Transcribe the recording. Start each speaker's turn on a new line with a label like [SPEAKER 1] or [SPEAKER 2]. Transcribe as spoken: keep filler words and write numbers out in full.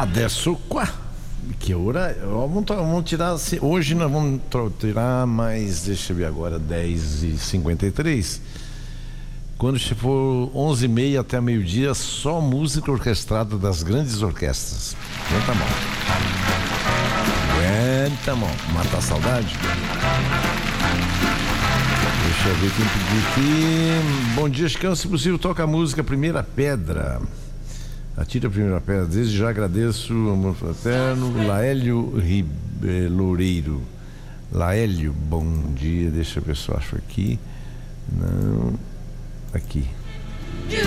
[SPEAKER 1] Adesso qua. Que hora? Vamos, vamos tirar. Hoje nós vamos tirar mais. Deixa eu ver agora, dez e cinquenta e três. Quando for onze e meia até meio-dia, só música orquestrada das grandes orquestras. Aguenta mal. Aguenta mal. Mata a saudade. Deixa eu ver quem pediu aqui. Bom dia, Chicão. Se possível, toca a música Primeira Pedra. Atira a primeira pedra. Desde já agradeço, amor fraterno. Laélio Loureiro. Laélio, bom dia. Deixa eu ver se eu acho aqui. Não. Aqui.